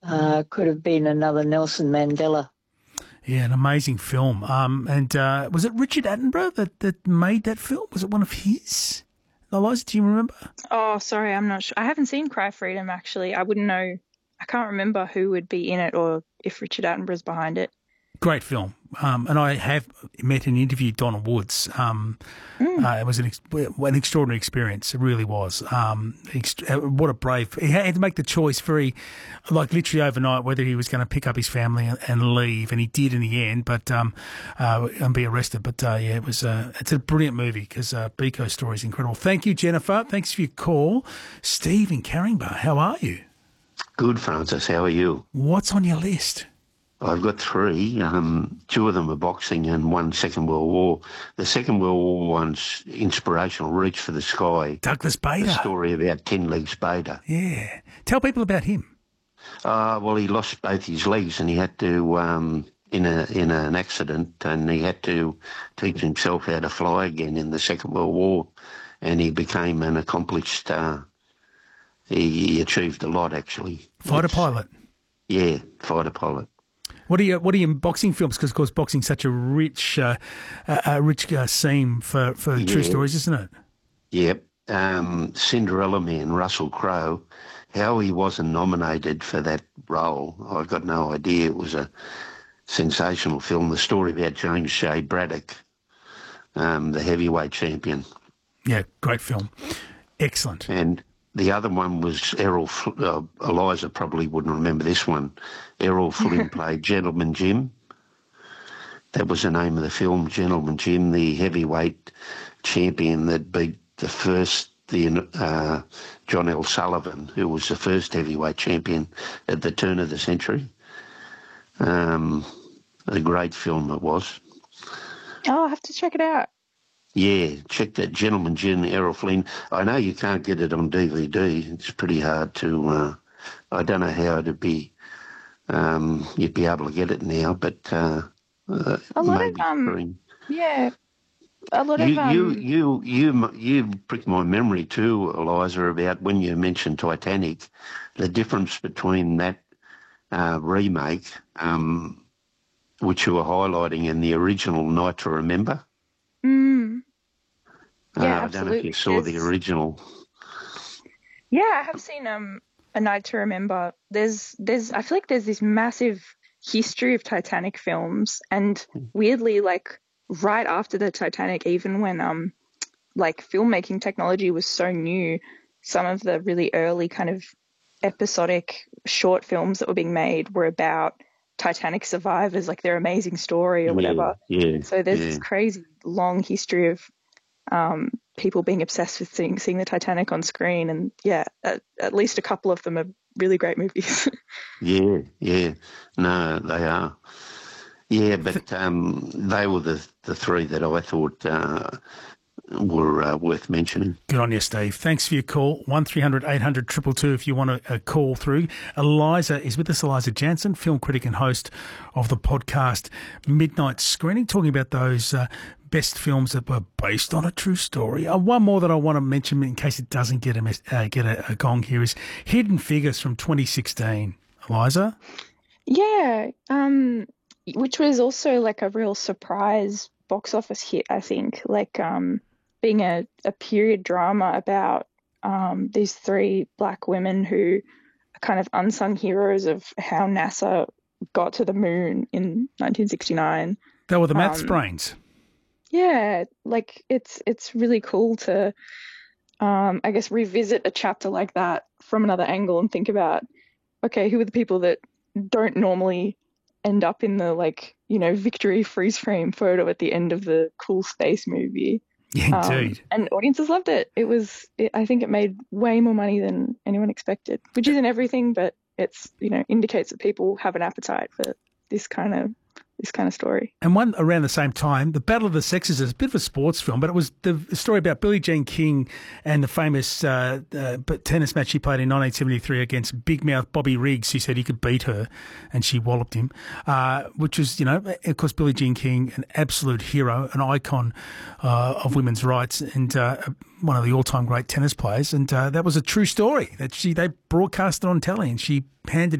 Could have been another Nelson Mandela. Yeah, an amazing film. And was it Richard Attenborough that made that film? Was it one of his? Eliza, do you remember? Oh, sorry, I'm not sure. I haven't seen Cry Freedom, actually. I wouldn't know. I can't remember who would be in it or if Richard Attenborough's behind it. Great film. And I have met and interviewed Donna Woods. It was an extraordinary experience. It really was. What a brave... He had to make the choice literally overnight, whether he was going to pick up his family and leave, and he did in the end, and be arrested. But, it's a brilliant movie because Biko's story is incredible. Thank you, Jennifer. Thanks for your call. Steve in Caringbah, how are you? Good, Francis. How are you? What's on your list? I've got three. Two of them are boxing and one Second World War. The Second World War one's inspirational, Reach for the Sky. Douglas Bader. The story about 10 Legs Bader. Yeah. Tell people about him. Well, he lost both his legs and he had to, in an accident, and he had to teach himself how to fly again in the Second World War, and he became an accomplished, he achieved a lot, actually. Fighter pilot. Yeah, fighter pilot. What are you in boxing films? Because, of course, boxing's such a rich scene for true stories, isn't it? Yep. Cinderella Man, Russell Crowe, how he wasn't nominated for that role, I've got no idea. It was a sensational film. The story about James Shea Braddock, the heavyweight champion. Yeah, great film. Excellent. And the other one was Eliza probably wouldn't remember this one. Errol Flynn played Gentleman Jim. That was the name of the film, Gentleman Jim, the heavyweight champion that beat John L. Sullivan, who was the first heavyweight champion at the turn of the century. A great film it was. Oh, I'll have to check it out. Yeah, check that, Gentleman Jim, Errol Flynn. I know you can't get it on DVD. It's pretty hard to... I don't know how it'd be... you'd be able to get it now, but... a lot of... Yeah. A lot of... You pricked my memory too, Eliza, about when you mentioned Titanic, the difference between that remake, which you were highlighting, and the original Night to Remember. Yeah, I don't know if you saw the original. Yeah, I have seen A Night to Remember. There's I feel like there's this massive history of Titanic films, and weirdly, like right after the Titanic, even when like filmmaking technology was so new, some of the really early kind of episodic short films that were being made were about Titanic survivors, like their amazing story or whatever. Yeah. So there's this crazy long history of people being obsessed with seeing the Titanic on screen, and at least a couple of them are really great movies. Yeah, no, they are. Yeah, but they were the three that I thought were worth mentioning. Good on you, Steve. Thanks for your call. 1300 800 222 if you want to call through. Eliza is with us, Eliza Jansen, film critic and host of the podcast Midnight Screening, talking about those best films that were based on a true story. One more that I want to mention in case it doesn't get a gong here is Hidden Figures from 2016. Eliza? Yeah, which was also like a real surprise box office hit, I think, like being a period drama about these three black women who are kind of unsung heroes of how NASA got to the moon in 1969. They were the maths brains. Yeah, like it's really cool to, I guess, revisit a chapter like that from another angle and think about, okay, who are the people that don't normally end up in the, like, you know, victory freeze frame photo at the end of the cool space movie. Yeah, indeed. And audiences loved it. I think it made way more money than anyone expected, which isn't everything, but it's, you know, indicates that people have an appetite for this kind of story. And one around the same time, The Battle of the Sexes is a bit of a sports film, but it was the story about Billie Jean King and the famous tennis match she played in 1973 against big mouth Bobby Riggs, who said he could beat her, and she walloped him, which was, you know, of course, Billie Jean King, an absolute hero, an icon of women's rights, and one of the all-time great tennis players. And that was a true story that they broadcast it on telly, and she handed